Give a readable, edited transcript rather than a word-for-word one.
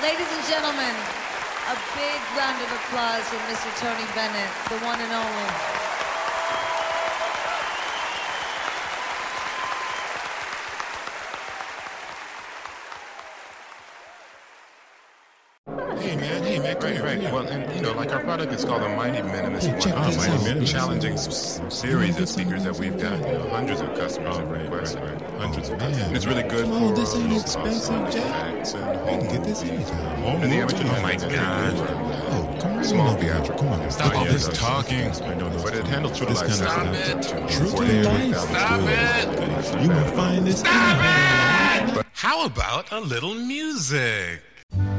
Ladies and gentlemen, a big round of applause for Mr. Tony Bennett, the one and only. Hey man, right. Well, and you know, like our product is called the Mighty Minimus One. Mighty Minimus. Challenging series of speakers that we've got. You know, hundreds of customers have requested. Hundreds of customers. And it's really good for this ain't expensive, Jack. effects and You can get this anytime. and the amateur. Oh my God. Oh, come on. Small theatrical. Come on. Stop all this talking. But it handles true to life. Stop it. True to life. Stop it. You will find this. Stop it! How about a little music?